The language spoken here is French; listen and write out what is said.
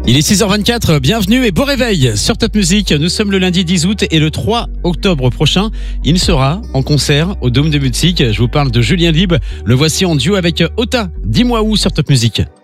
Il est 6h24, bienvenue et bon réveil sur Top Music. Nous sommes le lundi 10 août et le 3 octobre prochain, il sera en concert au Dôme de Musique. Je vous parle de Julien Lieb. Le voici en duo avec Ota. Dis-moi où sur Top Music.